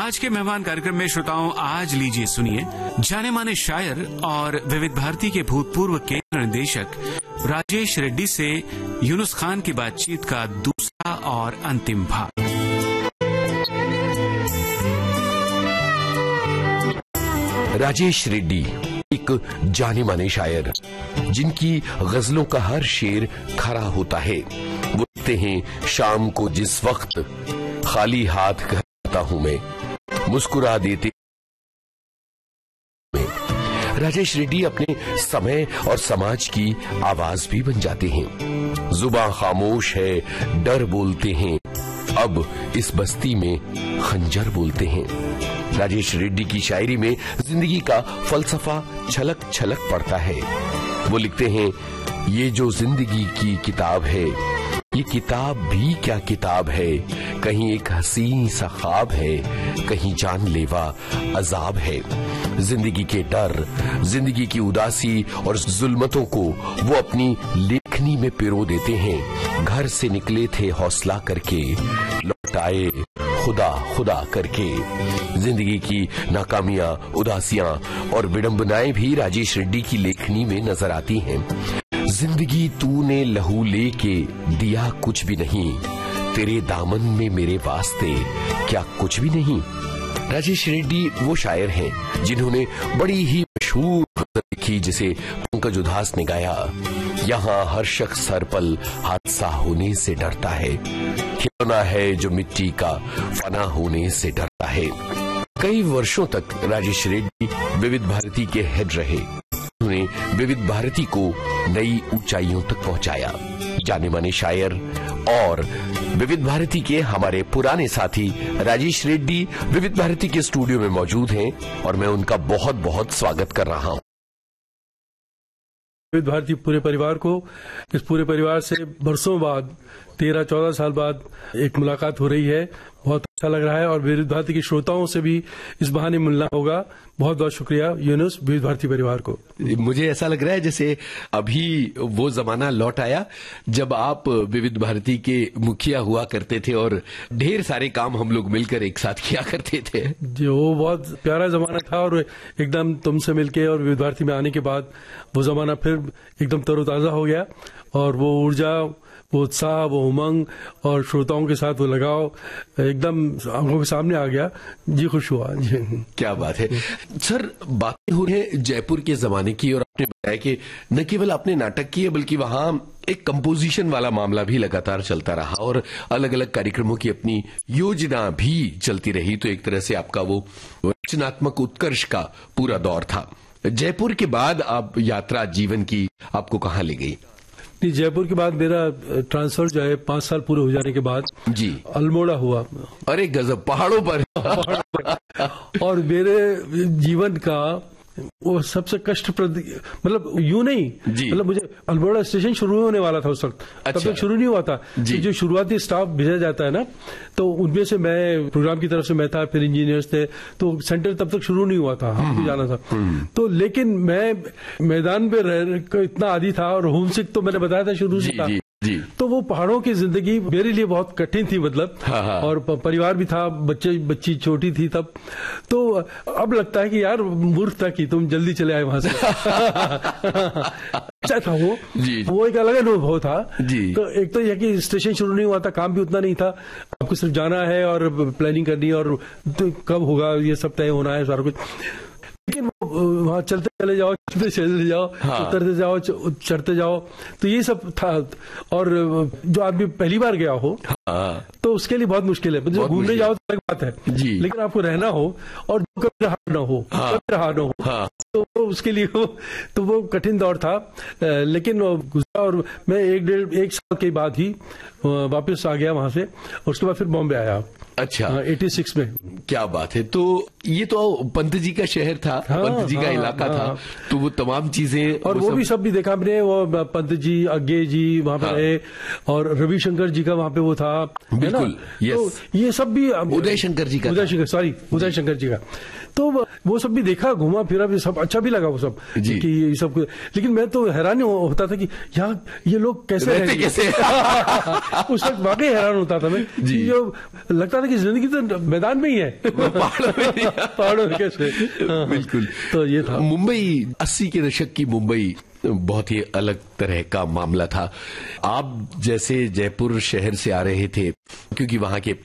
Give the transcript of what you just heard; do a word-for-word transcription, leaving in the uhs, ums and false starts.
आज के मेहमान कार्यक्रम में श्रोताओं आज लीजिए सुनिए जाने माने शायर और विविध भारती के भूतपूर्व केंद्र निदेशक राजेश रेड्डी से यूनुस खान की बातचीत का दूसरा और अंतिम भाग। राजेश रेड्डी एक जाने माने शायर जिनकी गजलों का हर शेर खरा होता है। वो लिखते हैं, शाम को जिस वक्त खाली हाथ घर आता हूं मैं, मुस्कुरा देते। राजेश रेड्डी अपने समय और समाज की आवाज भी बन जाते हैं। जुबान खामोश है, डर बोलते हैं, अब इस बस्ती में खंजर बोलते हैं। राजेश रेड्डी की शायरी में जिंदगी का फलसफा छलक छलक पड़ता है। वो लिखते हैं, ये जो जिंदगी की किताब है, ये किताब भी क्या किताब है, कहीं एक हसीन सा ख्वाब है, कहीं जानलेवा अजाब है। जिंदगी के डर, जिंदगी की उदासी और जुल्मतों को वो अपनी लेखनी में पिरो देते हैं। घर से निकले थे हौसला करके, लौट आए खुदा खुदा करके। जिंदगी की नाकामियां, उदासियां और विडंबनाएं भी राजेश रेड्डी की लेखनी में नजर आती हैं। जिंदगी तूने लहू लेके दिया कुछ भी नहीं, तेरे दामन में मेरे वास्ते क्या कुछ भी नहीं। राजेश रेड्डी वो शायर हैं जिन्होंने बड़ी ही मशहूर गजल लिखी जिसे पंकज उधास ने गाया, यहाँ हर शख्स हर पल हादसा होने से डरता है, खिलौना है जो मिट्टी का फना होने से डरता है। कई वर्षों तक राजेश रेड्डी विविध भारती के हेड रहे। उन्होंने विविध भारती को नई ऊंचाइयों तक पहुंचाया। जाने माने शायर और विविध भारती के हमारे पुराने साथी राजेश रेड्डी विविध भारती के स्टूडियो में मौजूद हैं और मैं उनका बहुत बहुत स्वागत कर रहा हूं। विविध भारती पूरे परिवार को, इस पूरे परिवार से बरसों बाद, तेरह चौदह साल बाद एक मुलाकात हो रही है। बहुत अच्छा लग रहा है और विविध भारती के श्रोताओं से भी इस बहाने मिलना होगा। बहुत बहुत शुक्रिया यूनुस, विविध भारती परिवार को। मुझे ऐसा लग रहा है जैसे अभी वो जमाना लौट आया जब आप विविध भारती के मुखिया हुआ करते थे और ढेर सारे काम हम लोग मिलकर एक साथ किया करते थे। जो वो बहुत प्यारा जमाना था और एकदम तुमसे मिलके और विविध भारती में आने के बाद वो जमाना फिर एकदम तरोताजा हो गया और वो ऊर्जा, वो उत्साह, वो उमंग और श्रोताओं के साथ वो लगाव एकदम आंखों के सामने आ गया। जी खुश हुआ जी। क्या बात है सर। बातें हो रही है जयपुर के जमाने की और आपने बताया कि न केवल आपने नाटक किए बल्कि वहां एक कंपोजिशन वाला मामला भी लगातार चलता रहा और अलग अलग कार्यक्रमों की अपनी योजना भी चलती रही। तो एक तरह से आपका वो रचनात्मक उत्कर्ष का पूरा दौर था। जयपुर के बाद आप यात्रा जीवन की आपको कहाँ ले गई? जयपुर के बाद मेरा ट्रांसफर जो है पांच साल पूरे हो जाने के बाद जी अल्मोड़ा हुआ। अरे गजब, पहाड़ों पर। और मेरे जीवन का वो सबसे कष्टप्रद, मतलब यूं नहीं, मतलब मुझे अल्मोड़ा स्टेशन शुरू होने वाला था उस वक्त। अच्छा। तब तक शुरू नहीं हुआ था। तो जो शुरुआती स्टाफ भेजा जाता है ना, तो उनमें से मैं प्रोग्राम की तरफ से मैं था, फिर इंजीनियर्स थे, तो सेंटर तब तक शुरू नहीं हुआ था, हमको जाना था। तो लेकिन मैं मैदान पे रह इतना आदी था और होमसिक तो मैंने बताया था शुरू से था। जी। तो वो पहाड़ों की जिंदगी मेरे लिए बहुत कठिन थी, मतलब। हाँ हाँ। और परिवार भी था, बच्चे बच्ची छोटी थी तब। तो अब लगता है कि यार मूर्ख था कि तुम जल्दी चले आए वहां से। अच्छा था वो जी। वो एक अलग अनुभव था जी। तो एक तो यह कि स्टेशन शुरू नहीं हुआ था, काम भी उतना नहीं था, आपको सिर्फ जाना है और प्लानिंग करनी है और तो कब होगा ये सब तय होना है सारा कुछ। लेकिन वहां चलते चले जाओ, चलते चले जाओ, हाँ। उतरते जाओ, चढ़ते जाओ, तो ये सब था। और जो आदमी पहली बार गया हो हाँ। तो उसके लिए बहुत मुश्किल है। जो घूमने जाओ तो अलग बात है जी। लेकिन आपको रहना हो और कभी रहा न हो, हाँ। कभी रहा न हो हाँ। तो उसके लिए वो तो वो कठिन दौर था। लेकिन गुजरा और मैं एक डेढ़ एक साल के बाद ही वापस आ गया वहां से। उसके बाद फिर बॉम्बे आया। अच्छा, छियासी में। क्या बात है। तो ये तो पंत जी का शहर था, हाँ, पंत जी हाँ, का इलाका हाँ, था, तो वो तमाम चीजें और वो, वो भी सब भी देखा हमने। वो पंत जी, अज्ञे जी वहां पे रहे और रविशंकर जी का वहां पे वो था, बिल्कुल। तो ये सब भी उदय शंकर जी का, उदय शंकर सॉरी उदय शंकर जी का, तो वो सब भी देखा, घूमा फिरा भी सब अच्छा भी लगा वो सब कि ये सब, लेकिन मैं तो हैरान होता था कि यहाँ ये लोग कैसे रहते कैसे उस वक्त वाकई हैरान होता था मैं, जो लगता था कि जिंदगी तो मैदान में ही है, पहाड़ों में कैसे। बिल्कुल। तो ये था मुंबई, अस्सी के दशक की मुंबई बहुत ही अलग तरह का मामला था। आप जैसे जयपुर शहर से आ रहे थे, क्योंकि वहां के